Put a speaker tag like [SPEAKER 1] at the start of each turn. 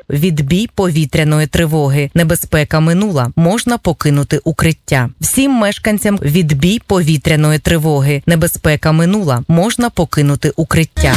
[SPEAKER 1] відбій повітряної тривоги. Небезпека минула. Можна покинути укриття. Всім мешканцям відбій повітряної тривоги. Небезпека минула. Можна покинути укриття.